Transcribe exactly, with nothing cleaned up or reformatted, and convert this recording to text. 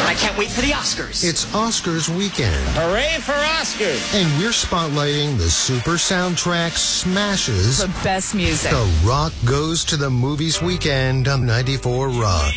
I can't wait for the Oscars. It's Oscars weekend. Hooray for Oscars! And we're spotlighting the super soundtrack smashes. The best music. The Rock Goes to the Movies weekend on ninety-four Rock.